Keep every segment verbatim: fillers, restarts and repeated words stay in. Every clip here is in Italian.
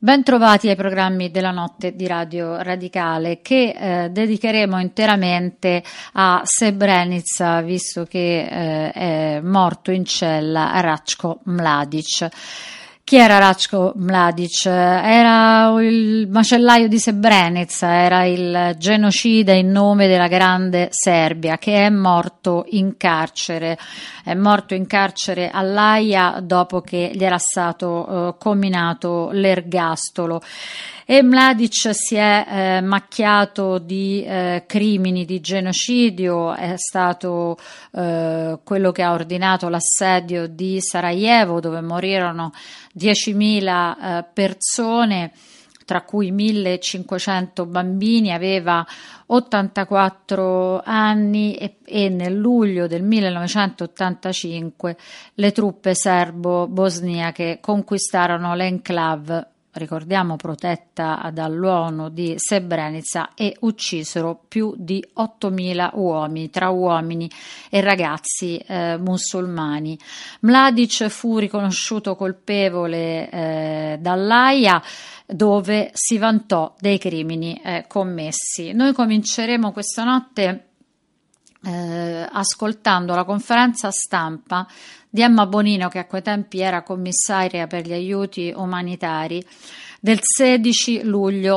Bentrovati ai programmi della notte di Radio Radicale che eh, dedicheremo interamente a Srebrenica, visto che eh, è morto in cella Ratko Mladic. Chi era Ratko Mladic? Era il macellaio di Srebrenica, era il genocida in nome della grande Serbia, che è morto in carcere, è morto in carcere all'Aia dopo che gli era stato eh, comminato l'ergastolo. E Mladic si è eh, macchiato di eh, crimini di genocidio, è stato eh, quello che ha ordinato l'assedio di Sarajevo, dove morirono diecimila eh, persone, tra cui millecinquecento bambini, aveva ottantaquattro anni e, e nel luglio del millenovecentottantacinque le truppe serbo-bosniache conquistarono l'enclave, ricordiamo protetta dall'ONU, di Srebrenica e uccisero più di ottomila uomini, tra uomini e ragazzi eh, musulmani. Mladic fu riconosciuto colpevole eh, dall'Aia, dove si vantò dei crimini eh, commessi. Noi cominceremo questa notte eh, ascoltando la conferenza stampa di Emma Bonino, che a quei tempi era commissaria per gli aiuti umanitari, del sedici luglio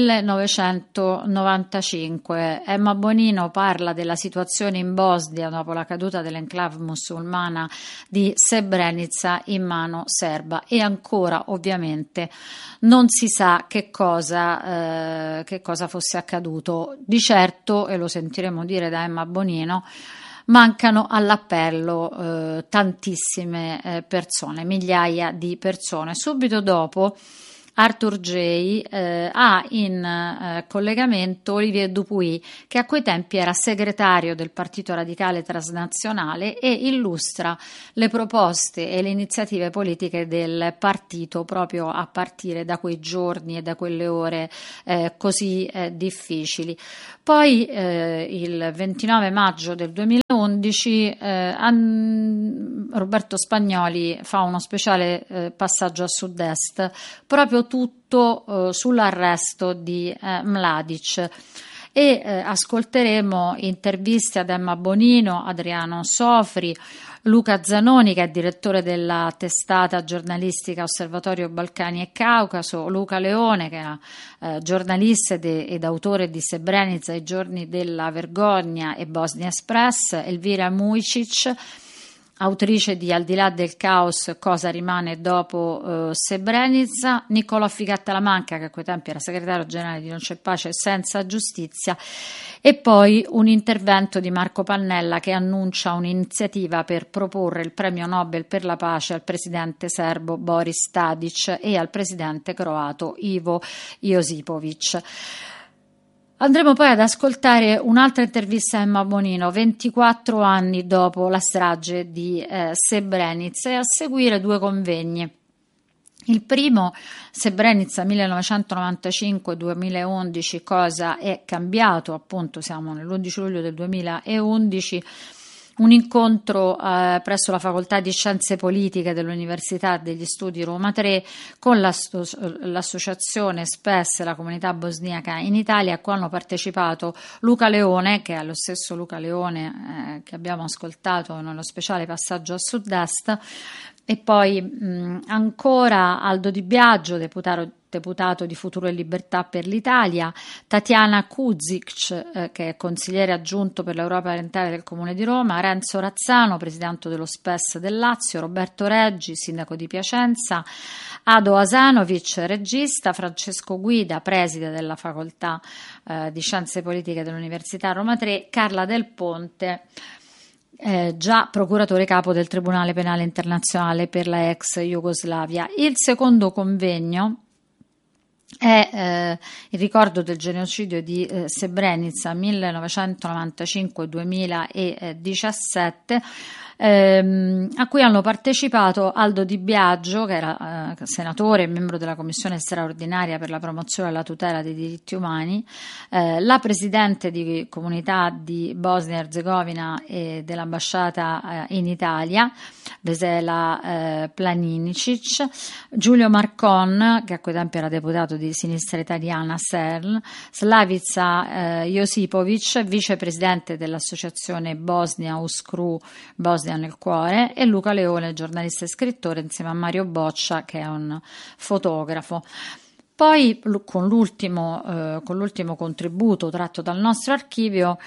millenovecentonovantacinque. Emma Bonino parla della situazione in Bosnia dopo la caduta dell'enclave musulmana di Srebrenica in mano serba, e ancora ovviamente non si sa che cosa, eh, che cosa fosse accaduto. Di certo, e lo sentiremo dire da Emma Bonino, mancano all'appello eh, tantissime eh, persone, migliaia di persone. Subito dopo Arthur J. Eh, ha in eh, collegamento Olivier Dupuy, che a quei tempi era segretario del Partito Radicale Transnazionale e illustra le proposte e le iniziative politiche del partito proprio a partire da quei giorni e da quelle ore eh, così eh, difficili. Poi eh, il ventinove maggio del duemilaundici eh, an... Roberto Spagnoli fa uno speciale eh, passaggio a sud-est, proprio tutto eh, sull'arresto di eh, Mladic, e eh, ascolteremo interviste ad Emma Bonino, Adriano Sofri, Luca Zanoni, che è direttore della testata giornalistica Osservatorio Balcani e Caucaso, Luca Leone, che è eh, giornalista ed, ed autore di Srebrenica, i giorni della vergogna e Bosnia Express, Elvira Mujicic, autrice di Al di là del caos, cosa rimane dopo eh, Srebrenica, Niccolò Figatta-Lamanca, che a quei tempi era segretario generale di Non c'è pace senza giustizia, e poi un intervento di Marco Pannella, che annuncia un'iniziativa per proporre il premio Nobel per la pace al presidente serbo Boris Tadic e al presidente croato Ivo Josipovic. Andremo poi ad ascoltare un'altra intervista a Emma Bonino, ventiquattro anni dopo la strage di eh, Srebrenica, e a seguire due convegni. Il primo, Srebrenica millenovecentonovantacinque duemilaundici, cosa è cambiato? Appunto, siamo nell'undici luglio del duemilaundici. Un incontro eh, presso la Facoltà di Scienze Politiche dell'Università degli Studi Roma tre con l'asso- l'associazione S P E S, la comunità bosniaca in Italia, a cui hanno partecipato Luca Leone, che è lo stesso Luca Leone eh, che abbiamo ascoltato nello speciale passaggio a sud-est, e poi mh, ancora Aldo Di Biagio, deputato deputato di Futuro e Libertà per l'Italia, Tatiana Kuzic, eh, che è consigliere aggiunto per l'Europa orientale del Comune di Roma, Renzo Razzano, presidente dello S P E S del Lazio, Roberto Reggi, sindaco di Piacenza, Ado Asanovic, regista, Francesco Guida, preside della Facoltà eh, di Scienze Politiche dell'Università Roma tre, Carla Del Ponte, Eh, già procuratore capo del Tribunale Penale Internazionale per la ex Jugoslavia. Il secondo convegno è eh, il ricordo del genocidio di eh, Srebrenica millenovecentonovantacinque duemiladiciassette. ehm, a cui hanno partecipato Aldo Di Biagio, che era eh, senatore e membro della Commissione straordinaria per la promozione e la tutela dei diritti umani, eh, la Presidente di Comunità di Bosnia e Erzegovina e dell'ambasciata eh, in Italia, Vesela eh, Planinicic, Giulio Marcon, che a quei tempi era deputato di Sinistra Italiana S E R L, Slavica eh, Josipovic, vicepresidente dell'associazione Bosnia Uskru, Bosnia nel cuore, e Luca Leone, giornalista e scrittore, insieme a Mario Boccia, che è un fotografo. Poi con l'ultimo, eh, con l'ultimo contributo tratto dal nostro archivio,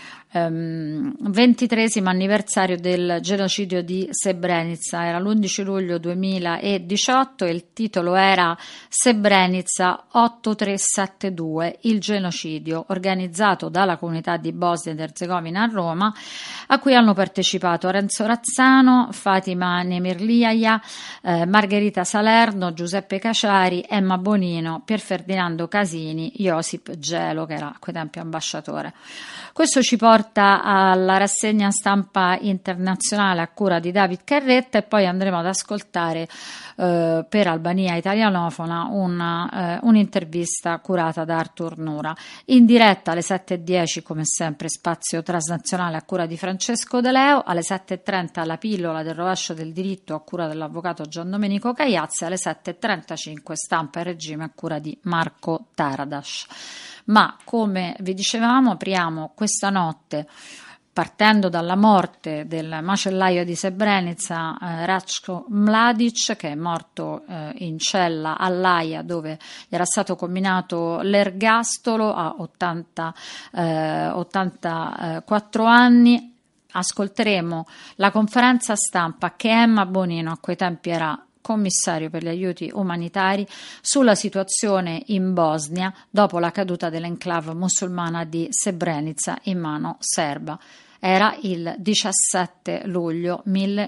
ehm, ventitresimo anniversario del genocidio di Srebrenica, era l'undici luglio duemiladiciotto e il titolo era Srebrenica ottomilatrecientosettantadue, il genocidio, organizzato dalla comunità di Bosnia ed Erzegovina a Roma, a cui hanno partecipato Renzo Razzano, Fatima Nemirliaia, eh, Margherita Salerno, Giuseppe Caciari, Emma Bonino, Pier Ferdinando Casini, Josip Gelo, che era a quei tempi ambasciatore. Questo ci porta alla rassegna stampa internazionale a cura di David Carretta e poi andremo ad ascoltare eh, per Albania Italianofona una, eh, un'intervista curata da Artur Nura. In diretta alle sette e dieci, come sempre, spazio transnazionale a cura di Francesco De Leo, alle sette e trenta la pillola del rovescio del diritto a cura dell'avvocato Gian Domenico Cagliazzi, alle sette e trentacinque stampa e regime a cura di Marco Taradas. Ma come vi dicevamo, apriamo questa notte partendo dalla morte del macellaio di Srebrenica, eh, Ratko Mladic, che è morto eh, in cella all'Aia, dove gli era stato comminato l'ergastolo a ottanta, eh, ottantaquattro anni. Ascolteremo la conferenza stampa che Emma Bonino, a quei tempi era commissario per gli aiuti umanitari, sulla situazione in Bosnia dopo la caduta dell'enclave musulmana di Srebrenica in mano serba. Era il diciassette luglio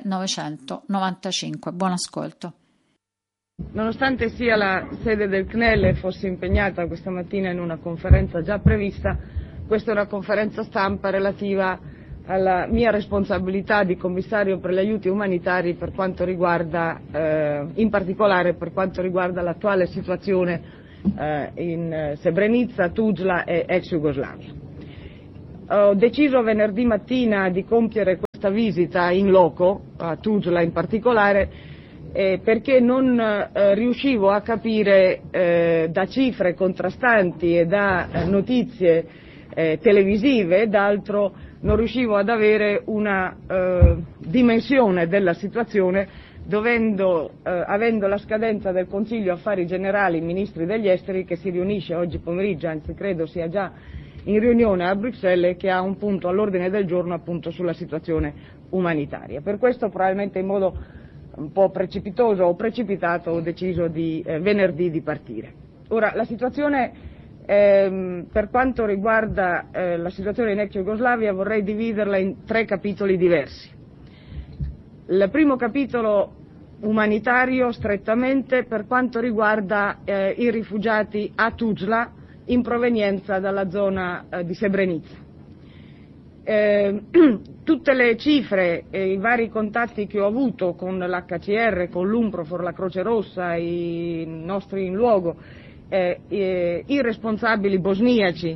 millenovecentonovantacinque. Buon ascolto. Nonostante sia la sede del C N E L e fossi impegnata questa mattina in una conferenza già prevista, questa è una conferenza stampa relativa alla mia responsabilità di commissario per gli aiuti umanitari per quanto riguarda, eh, in particolare per quanto riguarda l'attuale situazione eh, in Srebrenica, Tuzla e ex Jugoslavia. Ho deciso venerdì mattina di compiere questa visita in loco, a Tuzla in particolare, eh, perché non eh, riuscivo a capire eh, da cifre contrastanti e da eh, notizie eh, televisive ed altro, non riuscivo ad avere una eh, dimensione della situazione, dovendo, eh, avendo la scadenza del Consiglio Affari Generali Ministri degli Esteri, che si riunisce oggi pomeriggio, anzi credo sia già in riunione a Bruxelles, che ha un punto all'ordine del giorno appunto sulla situazione umanitaria. Per questo, probabilmente in modo un po' precipitoso o precipitato, ho deciso di eh, venerdì di partire. Ora, la situazione Eh, per quanto riguarda eh, la situazione in ex Jugoslavia, vorrei dividerla in tre capitoli diversi. Il primo capitolo umanitario, strettamente, per quanto riguarda eh, i rifugiati a Tuzla in provenienza dalla zona eh, di Srebrenica. Eh, tutte le cifre e i vari contatti che ho avuto con l'H C R, con l'UNPROFOR, la Croce Rossa, i nostri in luogo, Eh, eh, i responsabili bosniaci,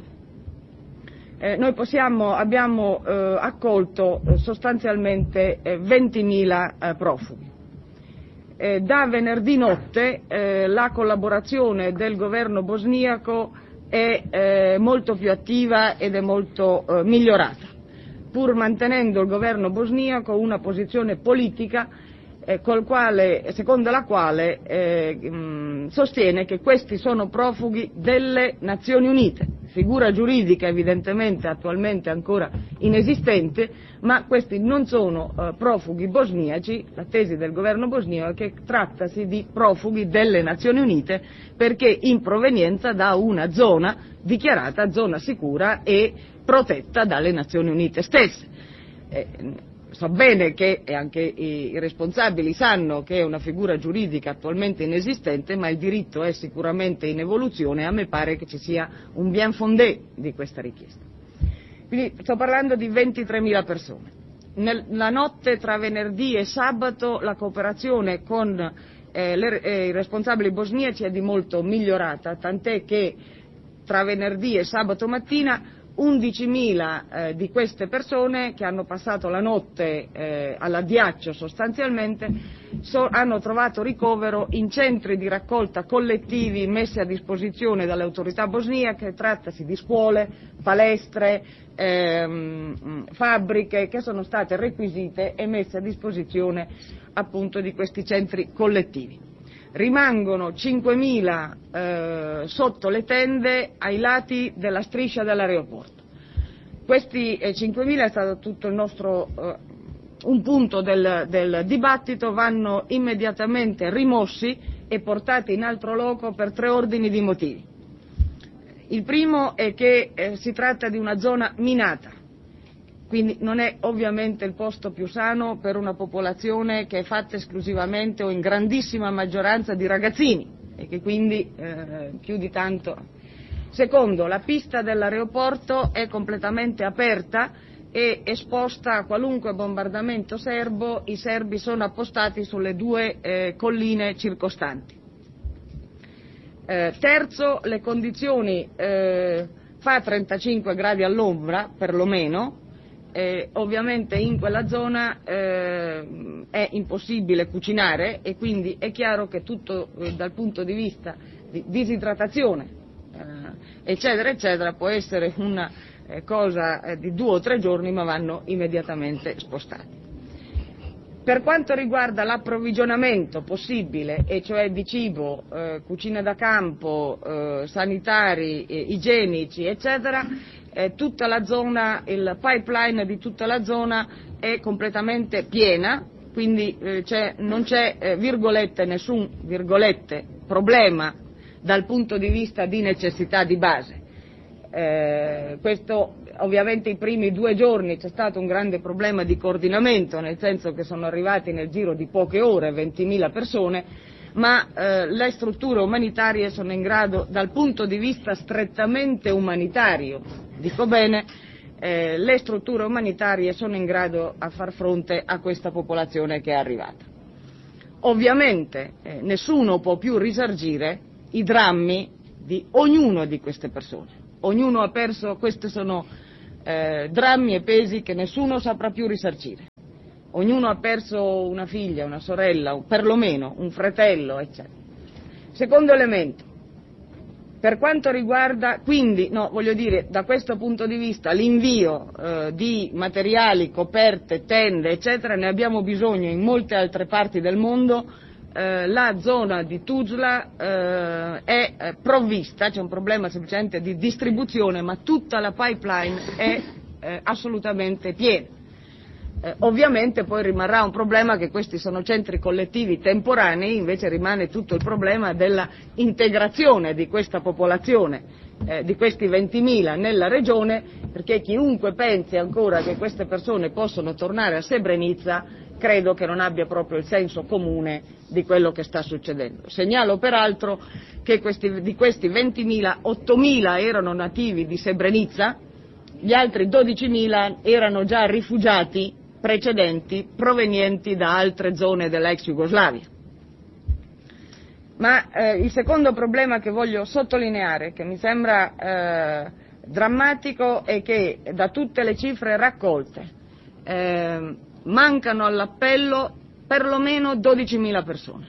eh, noi possiamo, abbiamo eh, accolto eh, sostanzialmente eh, ventimila eh, profughi. Eh, da venerdì notte eh, la collaborazione del governo bosniaco è eh, molto più attiva ed è molto eh, migliorata, pur mantenendo il governo bosniaco una posizione politica Eh, col quale, secondo la quale eh, mh, sostiene che questi sono profughi delle Nazioni Unite, figura giuridica evidentemente attualmente ancora inesistente, ma questi non sono eh, profughi bosniaci. La tesi del governo bosniaco è che trattasi di profughi delle Nazioni Unite perché in provenienza da una zona dichiarata zona sicura e protetta dalle Nazioni Unite stesse. Eh, So bene che, e anche i, i responsabili sanno, che è una figura giuridica attualmente inesistente, ma il diritto è sicuramente in evoluzione e a me pare che ci sia un bien fondé di questa richiesta. Quindi sto parlando di ventitremila persone. nella notte tra venerdì e sabato la cooperazione con eh, le, eh, i responsabili bosniaci è di molto migliorata, tant'è che tra venerdì e sabato mattina undicimila eh, di queste persone che hanno passato la notte eh, all'addiaccio sostanzialmente so, hanno trovato ricovero in centri di raccolta collettivi messi a disposizione dalle autorità bosniache. Trattasi di scuole, palestre, ehm, fabbriche che sono state requisite e messe a disposizione appunto di questi centri collettivi. Rimangono cinquemila eh, sotto le tende ai lati della striscia dell'aeroporto. Questi eh, cinquemila è stato tutto il nostro eh, un punto del, del dibattito, vanno immediatamente rimossi e portati in altro luogo per tre ordini di motivi. Il primo è che eh, si tratta di una zona minata, quindi non è ovviamente il posto più sano per una popolazione che è fatta esclusivamente o in grandissima maggioranza di ragazzini e che quindi eh, più di tanto. Secondo, la pista dell'aeroporto è completamente aperta e esposta a qualunque bombardamento serbo. I serbi sono appostati sulle due eh, colline circostanti. Eh, terzo, le condizioni eh, fa trentacinque gradi all'ombra perlomeno. Eh, ovviamente in quella zona eh, è impossibile cucinare e quindi è chiaro che tutto eh, dal punto di vista di disidratazione eh, eccetera eccetera può essere una eh, cosa eh, di due o tre giorni, ma vanno immediatamente spostati. Per quanto riguarda l'approvvigionamento possibile, e cioè di cibo, eh, cucina da campo, eh, sanitari, eh, igienici eccetera, Eh, tutta la zona, il pipeline di tutta la zona è completamente piena, quindi eh, c'è, non c'è eh, virgolette, nessun virgolette, problema dal punto di vista di necessità di base. Eh, questo ovviamente i primi due giorni c'è stato un grande problema di coordinamento, nel senso che sono arrivati nel giro di poche ore ventimila persone, ma eh, le strutture umanitarie sono in grado, dal punto di vista strettamente umanitario, dico bene, eh, le strutture umanitarie sono in grado a far fronte a questa popolazione che è arrivata. Ovviamente eh, nessuno può più risarcire i drammi di ognuno di queste persone. Ognuno ha perso, questi sono eh, drammi e pesi che nessuno saprà più risarcire. Ognuno ha perso una figlia, una sorella, perlomeno un fratello, eccetera. Secondo elemento, per quanto riguarda, quindi, no, voglio dire, da questo punto di vista, l'invio eh, di materiali, coperte, tende, eccetera, ne abbiamo bisogno in molte altre parti del mondo. Eh, la zona di Tuzla eh, è eh, provvista, c'è un problema semplicemente di distribuzione, ma tutta la pipeline è eh, assolutamente piena. Eh, ovviamente poi rimarrà un problema che questi sono centri collettivi temporanei, invece rimane tutto il problema della integrazione di questa popolazione, eh, di questi ventimila nella regione, perché chiunque pensi ancora che queste persone possono tornare a Srebrenica credo che non abbia proprio il senso comune di quello che sta succedendo. Segnalo peraltro che questi, di questi ventimila, ottomila erano nativi di Srebrenica, gli altri dodicimila erano già rifugiati precedenti provenienti da altre zone dell'ex Jugoslavia. Ma eh, il secondo problema che voglio sottolineare, che mi sembra eh, drammatico, è che da tutte le cifre raccolte eh, mancano all'appello perlomeno dodicimila persone.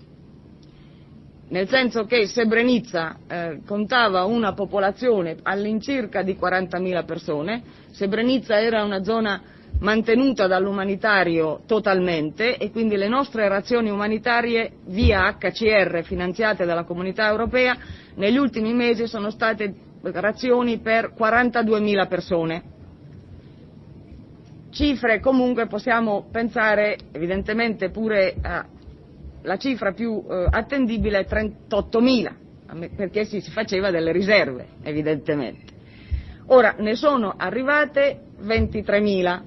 Nel senso che Srebrenica eh, contava una popolazione all'incirca di quarantamila persone, Srebrenica era una zona mantenuta dall'umanitario totalmente e quindi le nostre razioni umanitarie via acca ci erre finanziate dalla Comunità Europea negli ultimi mesi sono state razioni per quarantaduemila persone. Cifre comunque possiamo pensare evidentemente pure a la cifra più eh, attendibile è trentottomila, perché si, si faceva delle riserve evidentemente. Ora ne sono arrivate ventitremila.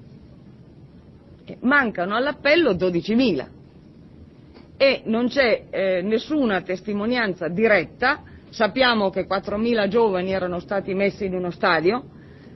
Mancano all'appello dodicimila e non c'è eh, nessuna testimonianza diretta. Sappiamo che quattromila giovani erano stati messi in uno stadio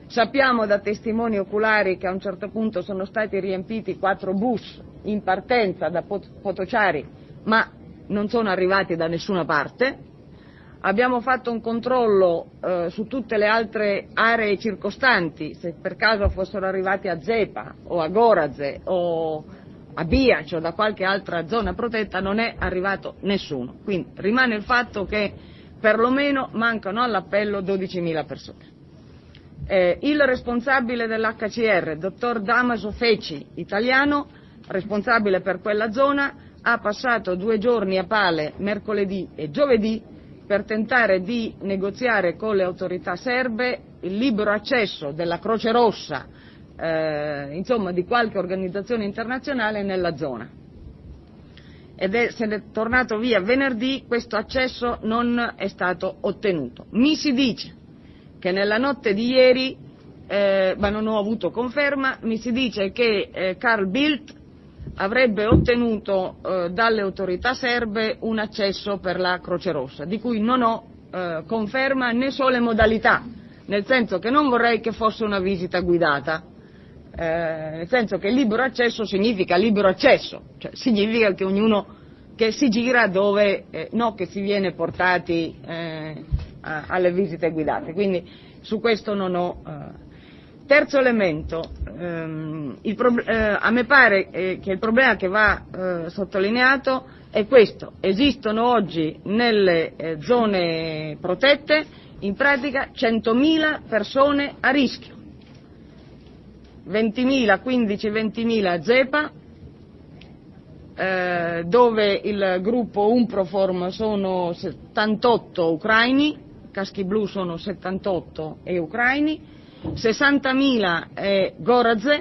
Sappiamo da testimoni oculari che a un certo punto sono stati riempiti quattro bus in partenza da Potocari, ma non sono arrivati da nessuna parte. Abbiamo fatto un controllo eh, su tutte le altre aree circostanti, se per caso fossero arrivati a Zepa o a Gorazde o a Biac o da qualche altra zona protetta, non è arrivato nessuno. Quindi rimane il fatto che perlomeno mancano all'appello dodicimila persone. Eh, il responsabile dell'H C R, dottor Damaso Feci, italiano, responsabile per quella zona, ha passato due giorni a Pale, mercoledì e giovedì, per tentare di negoziare con le autorità serbe il libero accesso della Croce Rossa, eh, insomma di qualche organizzazione internazionale nella zona. Ed è, se n'è tornato via venerdì, questo accesso non è stato ottenuto. Mi si dice che nella notte di ieri, eh, ma non ho avuto conferma, mi si dice che eh, Carl Bildt avrebbe ottenuto eh, dalle autorità serbe un accesso per la Croce Rossa, di cui non ho eh, conferma né so le modalità, nel senso che non vorrei che fosse una visita guidata, eh, nel senso che libero accesso significa libero accesso, cioè significa che ognuno che si gira dove, eh, no che si viene portati eh, a, alle visite guidate, quindi su questo non ho... Eh. Terzo elemento, ehm, il pro, eh, a me pare eh, che il problema che va eh, sottolineato è questo: esistono oggi nelle eh, zone protette in pratica centomila persone a rischio, ventimila, quindici ventimila a Zepa, eh, dove il gruppo Umproform sono settantotto ucraini, caschi blu sono settantotto e ucraini, sessantamila è Gorazde,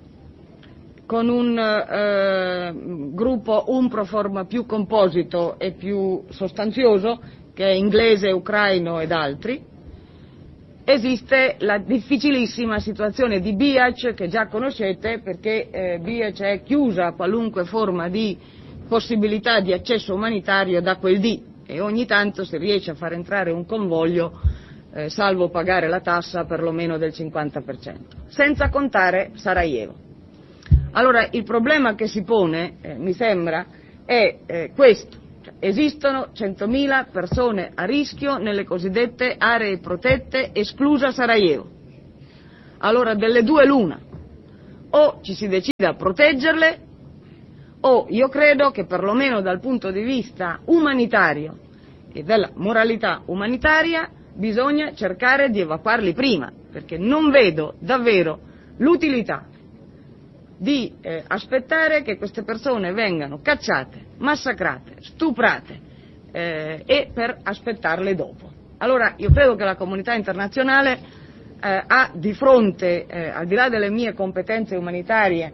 con un eh, gruppo Umproform più composito e più sostanzioso, che è inglese, ucraino ed altri. Esiste la difficilissima situazione di Biac, che già conoscete, perché eh, Biac è chiusa a qualunque forma di possibilità di accesso umanitario da quel dì, e ogni tanto si riesce a far entrare un convoglio, eh, salvo pagare la tassa perlomeno del cinquanta per cento, senza contare Sarajevo. Allora il problema che si pone, eh, mi sembra, è eh, questo: cioè, esistono centomila persone a rischio nelle cosiddette aree protette, esclusa Sarajevo. Allora delle due l'una: o ci si decide a proteggerle, o io credo che perlomeno dal punto di vista umanitario e della moralità umanitaria bisogna cercare di evacuarli prima, perché non vedo davvero l'utilità di eh, aspettare che queste persone vengano cacciate, massacrate, stuprate eh, e per aspettarle dopo. Allora io credo che la comunità internazionale eh, ha di fronte, eh, al di là delle mie competenze umanitarie,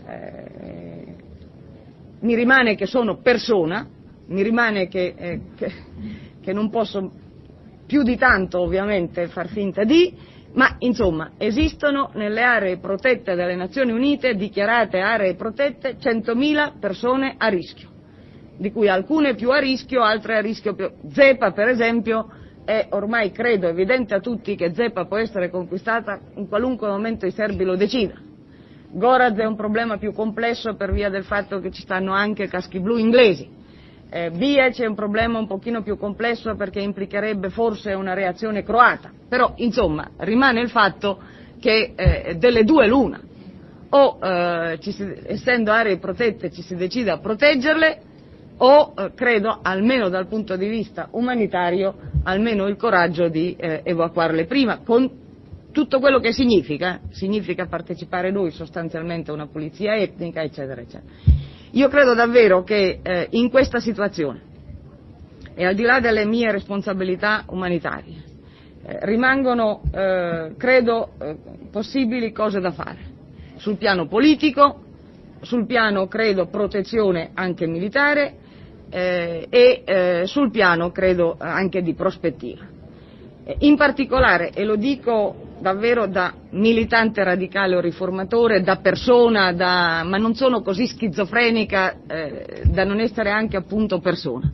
eh, mi rimane che sono persona, mi rimane che, eh, che, che non posso più di tanto ovviamente far finta di, ma insomma esistono nelle aree protette dalle Nazioni Unite, dichiarate aree protette, centomila persone a rischio, di cui alcune più a rischio, altre a rischio più. Zepa per esempio è ormai, credo, evidente a tutti che Zepa può essere conquistata in qualunque momento i serbi lo decida. Gorazde è un problema più complesso per via del fatto che ci stanno anche caschi blu inglesi. Eh, Biac è un problema un pochino più complesso perché implicherebbe forse una reazione croata, però insomma rimane il fatto che eh, delle due l'una: o eh, ci si, essendo aree protette ci si decide a proteggerle, o eh, credo, almeno dal punto di vista umanitario, almeno il coraggio di eh, evacuarle prima, con tutto quello che significa, significa partecipare noi sostanzialmente a una pulizia etnica, eccetera, eccetera. Io credo davvero che eh, in questa situazione, e al di là delle mie responsabilità umanitarie, eh, rimangono, eh, credo, eh, possibili cose da fare. Sul piano politico, sul piano, credo, protezione anche militare, eh, e eh, sul piano, credo, anche di prospettiva. Eh, in particolare, e lo dico davvero da militante radicale o riformatore, da persona, da, ma non sono così schizofrenica eh, da non essere anche appunto persona.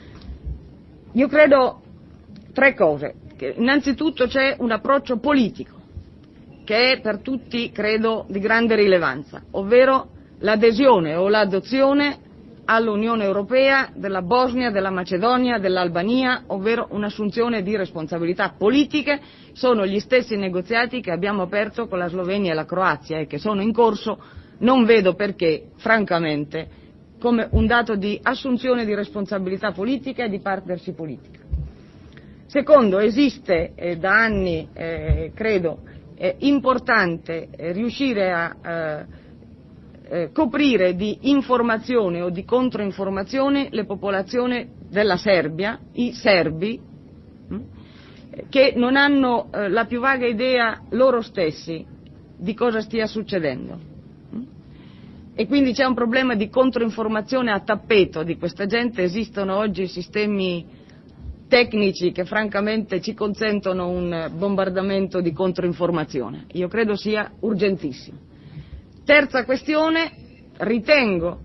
Io credo tre cose. Che innanzitutto c'è un approccio politico che è per tutti, credo, di grande rilevanza, ovvero l'adesione o l'adozione all'Unione Europea della Bosnia, della Macedonia, dell'Albania, ovvero un'assunzione di responsabilità politiche. Sono gli stessi negoziati che abbiamo aperto con la Slovenia e la Croazia e che sono in corso. Non vedo perché, francamente, come un dato di assunzione di responsabilità politica e di partnership politica. Secondo, esiste eh, da anni, eh, credo, è importante eh, riuscire a eh, eh, coprire di informazione o di controinformazione le popolazioni della Serbia, i serbi, mh, che non hanno eh, la più vaga idea loro stessi di cosa stia succedendo. E quindi c'è un problema di controinformazione a tappeto di questa gente. Esistono oggi sistemi tecnici che francamente ci consentono un bombardamento di controinformazione. Io credo sia urgentissimo. Terza questione, ritengo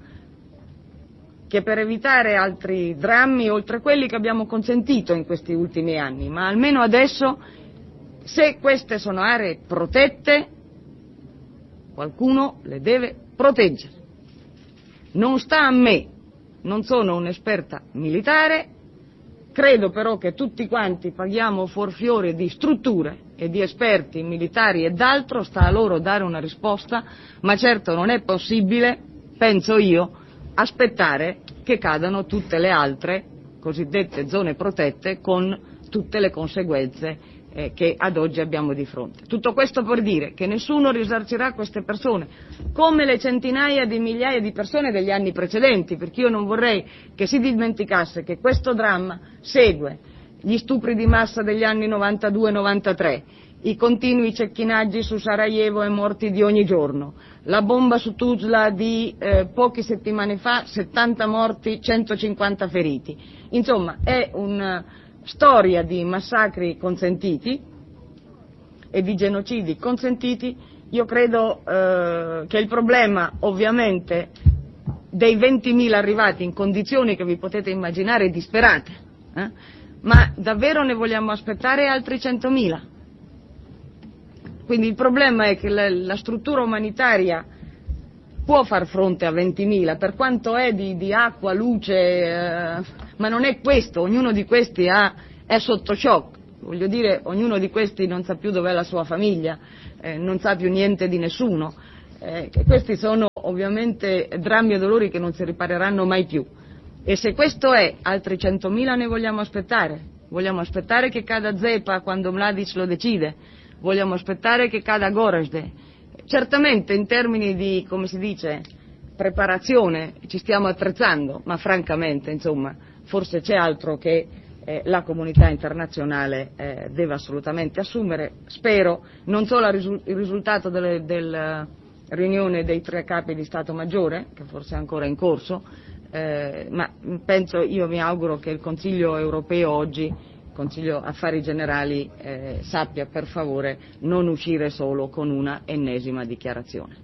che per evitare altri drammi, oltre a quelli che abbiamo consentito in questi ultimi anni, ma almeno adesso, se queste sono aree protette, qualcuno le deve proteggere. Non sta a me, non sono un'esperta militare, credo però che tutti quanti paghiamo fuorfiore di strutture e di esperti militari ed altro, sta a loro dare una risposta, ma certo non è possibile, penso io, aspettare che cadano tutte le altre cosiddette zone protette con tutte le conseguenze eh, che ad oggi abbiamo di fronte. Tutto questo per dire che nessuno risarcirà queste persone, come le centinaia di migliaia di persone degli anni precedenti, perché io non vorrei che si dimenticasse che questo dramma segue gli stupri di massa degli anni novantadue novantatré, i continui cecchinaggi su Sarajevo e morti di ogni giorno, la bomba su Tuzla di eh, poche settimane fa, settanta morti, centocinquanta feriti. Insomma, è una storia di massacri consentiti e di genocidi consentiti. Io credo eh, che il problema, ovviamente, dei ventimila arrivati in condizioni che vi potete immaginare disperate, eh? ma davvero ne vogliamo aspettare altri centomila? Quindi il problema è che la, la struttura umanitaria può far fronte a ventimila, per quanto è di, di acqua, luce, eh, ma non è questo, ognuno di questi ha, è sotto shock, voglio dire, ognuno di questi non sa più dov'è la sua famiglia, eh, non sa più niente di nessuno, eh, questi sono ovviamente drammi e dolori che non si ripareranno mai più, e se questo è, altri centomila ne vogliamo aspettare, vogliamo aspettare che cada Zepa quando Mladic lo decide, vogliamo aspettare che cada Gorazde. Certamente in termini di, come si dice, preparazione ci stiamo attrezzando, ma francamente, insomma, forse c'è altro che eh, la comunità internazionale eh, deve assolutamente assumere. Spero non solo il risultato delle, della riunione dei tre capi di Stato Maggiore, che forse è ancora in corso, eh, ma penso, io mi auguro che il Consiglio europeo oggi, Consiglio Affari Generali, eh, sappia per favore non uscire solo con una ennesima dichiarazione.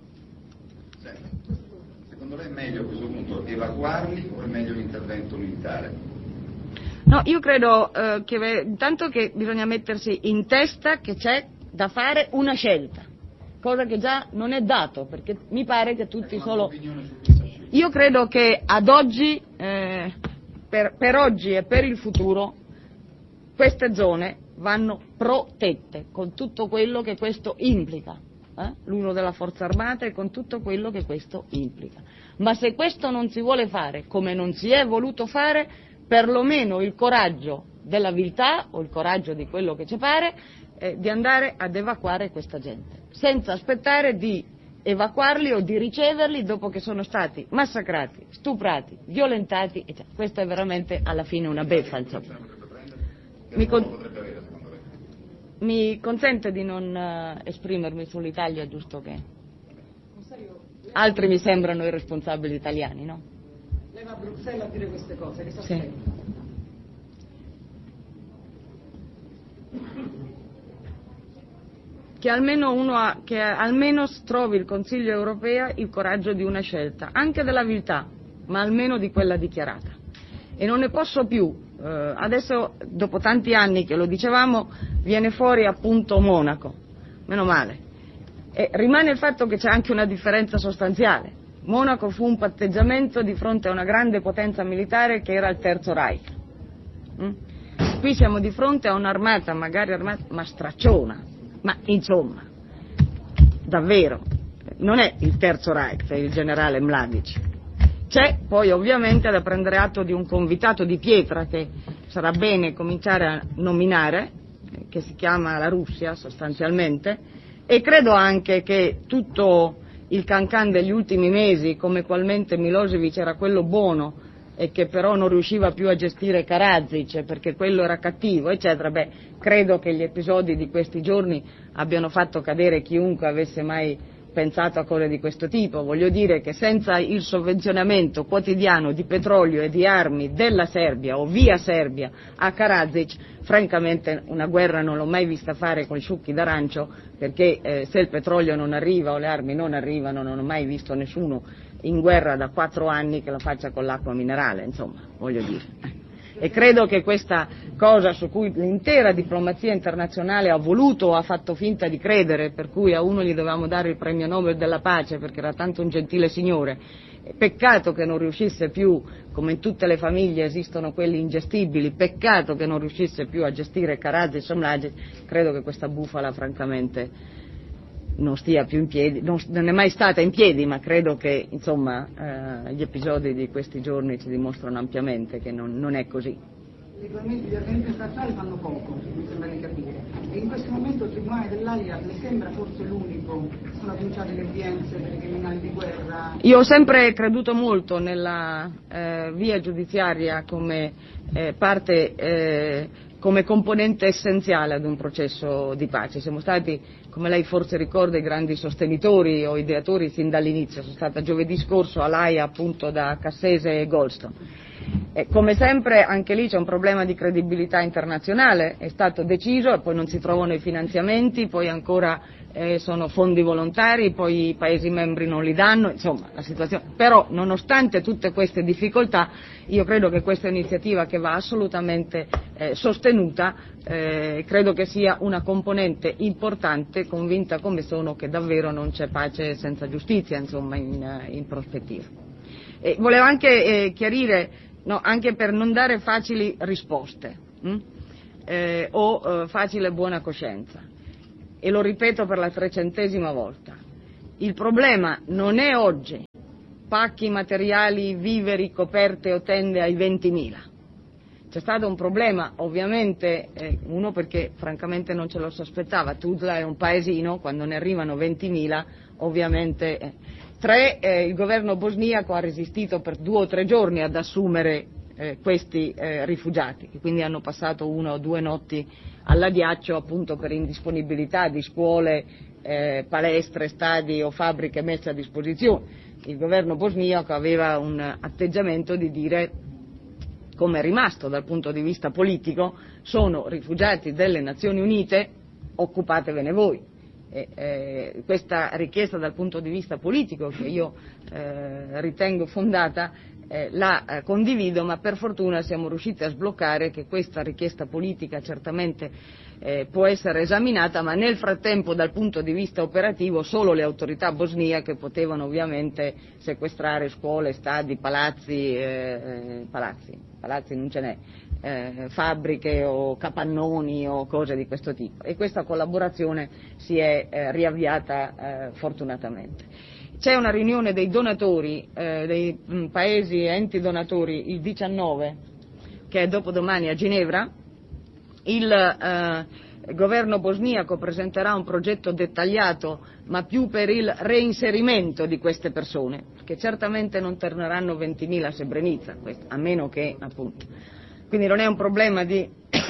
Secondo lei è meglio a questo punto evacuarli o è meglio l'intervento militare? No, io credo eh, che intanto che bisogna mettersi in testa che c'è da fare una scelta, cosa che già non è dato, perché mi pare che tutti solo... Io credo che ad oggi, eh, per, per oggi e per il futuro, queste zone vanno protette con tutto quello che questo implica, eh? l'uso della forza armata e con tutto quello che questo implica. Ma se questo non si vuole fare, come non si è voluto fare, perlomeno il coraggio della viltà o il coraggio di quello che ci pare eh, di andare ad evacuare questa gente, senza aspettare di evacuarli o di riceverli dopo che sono stati massacrati, stuprati, violentati. E cioè, questa è veramente alla fine una beffa, insomma. Mi, con... mi consente di non uh, esprimermi sull'Italia, giusto che altri mi sembrano i responsabili italiani, no? Lei va a Bruxelles a dire queste cose, che sì. Che almeno uno ha, che almeno trovi il Consiglio europeo il coraggio di una scelta, anche della viltà, ma almeno di quella dichiarata. E non ne posso più. Uh, adesso, dopo tanti anni che lo dicevamo, viene fuori appunto Monaco, meno male, E rimane il fatto che c'è anche una differenza sostanziale. Monaco fu un patteggiamento di fronte a una grande potenza militare che era il Terzo Reich. Mm? Qui siamo di fronte a un'armata, magari armata, ma stracciona, ma insomma, davvero, non è il Terzo Reich, è il generale Mladic. C'è poi ovviamente da prendere atto di un convitato di pietra che sarà bene cominciare a nominare, che si chiama la Russia sostanzialmente, e credo anche che tutto il cancan degli ultimi mesi, come qualmente Milosevic era quello buono e che però non riusciva più a gestire Karadzic perché quello era cattivo, eccetera, beh, credo che gli episodi di questi giorni abbiano fatto cadere chiunque avesse mai pensato a cose di questo tipo. Voglio dire che senza il sovvenzionamento quotidiano di petrolio e di armi della Serbia o via Serbia a Karadzic, francamente una guerra non l'ho mai vista fare con i succhi d'arancio, perché eh, se il petrolio non arriva o le armi non arrivano non ho mai visto nessuno in guerra da quattro anni che la faccia con l'acqua minerale, insomma, voglio dire. E credo che questa cosa su cui l'intera diplomazia internazionale ha voluto o ha fatto finta di credere, per cui a uno gli dovevamo dare il premio Nobel della pace perché era tanto un gentile signore, peccato che non riuscisse più, come in tutte le famiglie esistono quelli ingestibili, peccato che non riuscisse più a gestire Karadzic e Mladic, credo che questa bufala francamente non stia più in piedi, non, non è mai stata in piedi, ma credo che insomma eh, gli episodi di questi giorni ci dimostrano ampiamente che non, non è così. Regolarmente gli organismi internazionali fanno poco, mi sembra di capire, e in questo momento il Tribunale dell'Aia le sembra forse l'unico, sono cominciate le udienze per i criminali di guerra? Io ho sempre creduto molto nella eh, via giudiziaria come eh, parte, eh, come componente essenziale ad un processo di pace. Siamo stati, come lei forse ricorda, i grandi sostenitori o ideatori sin dall'inizio. Sono stata giovedì scorso all'Aia appunto da Cassese e Goldstone. E come sempre anche lì c'è un problema di credibilità internazionale, è stato deciso e poi non si trovano i finanziamenti, poi ancora eh, sono fondi volontari, poi i Paesi membri non li danno, insomma la situazione. Però nonostante tutte queste difficoltà io credo che questa iniziativa, che va assolutamente eh, sostenuta, eh, credo che sia una componente importante, convinta come sono che davvero non c'è pace senza giustizia, insomma, in, in prospettiva. E volevo anche eh, chiarire, no, anche per non dare facili risposte hm? eh, o eh, facile buona coscienza, e lo ripeto per la trecentesima volta, il problema non è oggi pacchi materiali, viveri, coperte o tende ai ventimila. C'è stato un problema, ovviamente, eh, uno perché francamente non ce lo sospettava, Tuzla è un paesino, quando ne arrivano ventimila, ovviamente... Eh. Tre, eh, il governo bosniaco ha resistito per due o tre giorni ad assumere eh, questi eh, rifugiati, che quindi hanno passato una o due notti all'addiaccio appunto per indisponibilità di scuole, eh, palestre, stadi o fabbriche messe a disposizione. Il governo bosniaco aveva un atteggiamento di dire, come è rimasto dal punto di vista politico, sono rifugiati delle Nazioni Unite, occupatevene voi. E, eh, questa richiesta dal punto di vista politico, che io eh, ritengo fondata, eh, la eh, condivido, ma per fortuna siamo riusciti a sbloccare che questa richiesta politica certamente eh, può essere esaminata, ma nel frattempo dal punto di vista operativo solo le autorità bosniache potevano ovviamente sequestrare scuole, stadi, palazzi, eh, palazzi, palazzi non ce n'è, Eh, fabbriche o capannoni o cose di questo tipo, e questa collaborazione si è eh, riavviata eh, fortunatamente. C'è una riunione dei donatori, eh, dei mh, paesi e enti donatori il diciannove, che è dopodomani a Ginevra. Il eh, governo bosniaco presenterà un progetto dettagliato, ma più per il reinserimento di queste persone, che certamente non torneranno ventimila a Srebrenica, a meno che appunto. Quindi non è un problema di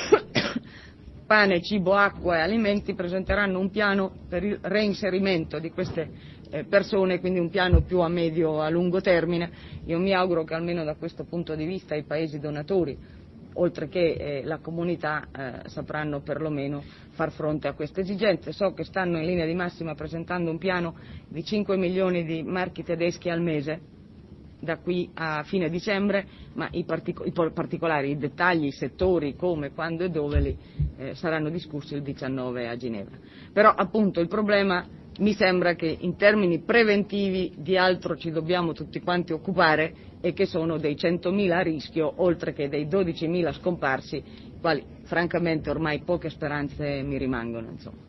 pane, cibo, acqua e alimenti, presenteranno un piano per il reinserimento di queste eh, persone, quindi un piano più a medio a lungo termine. Io mi auguro che almeno da questo punto di vista i paesi donatori, oltre che eh, la comunità, eh, sapranno perlomeno far fronte a queste esigenze. So che stanno in linea di massima presentando un piano di cinque milioni di marchi tedeschi al mese, da qui a fine dicembre, ma i, partico- i particolari, i dettagli, i settori, come, quando e dove li, eh, saranno discussi il diciannove a Ginevra. Però appunto il problema mi sembra che in termini preventivi di altro ci dobbiamo tutti quanti occupare, e che sono dei centomila a rischio, oltre che dei dodicimila scomparsi, quali francamente ormai poche speranze mi rimangono, insomma.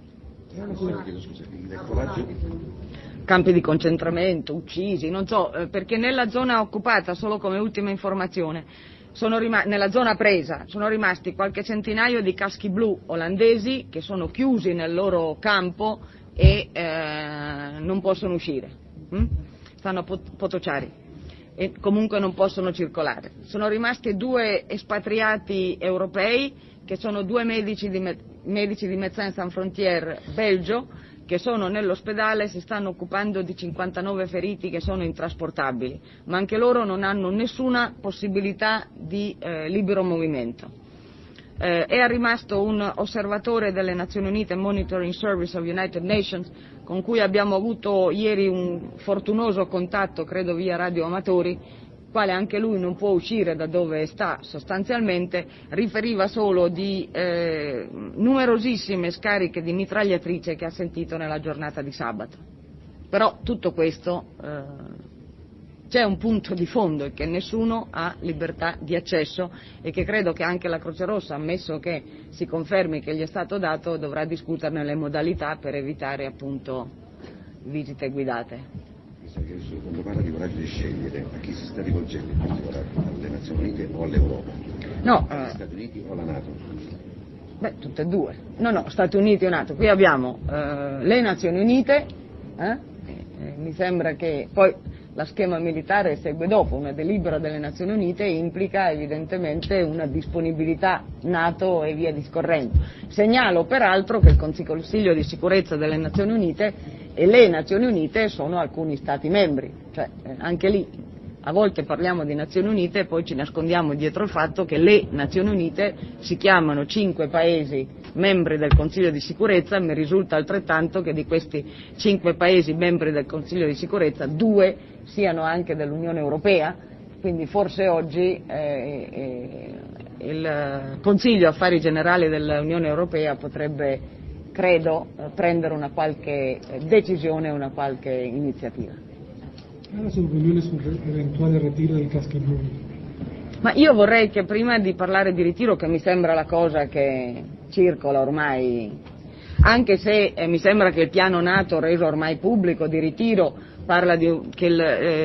Campi di concentramento, uccisi, non so, eh, perché nella zona occupata, solo come ultima informazione, sono rimasti, nella zona presa, sono rimasti qualche centinaio di caschi blu olandesi che sono chiusi nel loro campo e eh, non possono uscire, hm? Stanno a Pot- Potociari e comunque non possono circolare. Sono rimasti due espatriati europei che sono due medici di, Me- medici di Médecins Sans Frontières Belgio, che sono nell'ospedale e si stanno occupando di cinquantanove feriti che sono intrasportabili, ma anche loro non hanno nessuna possibilità di eh, libero movimento. Eh, è rimasto un osservatore delle Nazioni Unite, Monitoring Service of United Nations, con cui abbiamo avuto ieri un fortunoso contatto, credo via radioamatori, quale anche lui non può uscire da dove sta sostanzialmente, riferiva solo di eh, numerosissime scariche di mitragliatrice che ha sentito nella giornata di sabato. Però tutto questo eh, c'è un punto di fondo, è che nessuno ha libertà di accesso e che credo che anche la Croce Rossa, ammesso che si confermi che gli è stato dato, dovrà discuterne le modalità per evitare appunto visite guidate. Quando parla di coraggio di scegliere, a chi si sta rivolgendo in particolare? Alle Nazioni Unite o all'Europa? No, agli eh, Stati Uniti o alla NATO? Beh, tutte e due. No, no, Stati Uniti e NATO. Qui abbiamo eh, le Nazioni Unite, eh? Eh, mi sembra che poi la schema militare segue dopo, una delibera delle Nazioni Unite implica evidentemente una disponibilità NATO e via discorrendo. Segnalo peraltro che il Consiglio di sicurezza delle Nazioni Unite e le Nazioni Unite sono alcuni Stati membri, cioè eh, anche lì a volte parliamo di Nazioni Unite e poi ci nascondiamo dietro il fatto che le Nazioni Unite si chiamano cinque Paesi membri del Consiglio di sicurezza. Mi risulta altrettanto che di questi cinque Paesi membri del Consiglio di sicurezza due siano anche dell'Unione Europea, quindi forse oggi eh, eh, il Consiglio Affari Generali dell'Unione Europea potrebbe, credo, prendere una qualche decisione, una qualche iniziativa. La sua opinione sull'eventuale ritiro dei caschi blu? Ma io vorrei che prima di parlare di ritiro, che mi sembra la cosa che circola ormai, anche se eh, mi sembra che il piano NATO reso ormai pubblico di ritiro parla di che il, eh,